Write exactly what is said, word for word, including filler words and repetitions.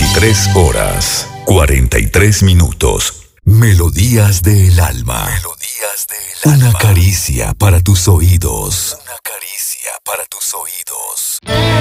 veintitrés horas, cuarenta y tres minutos. Melodías del alma. Melodías del alma. Una caricia para tus oídos. Una caricia para tus oídos.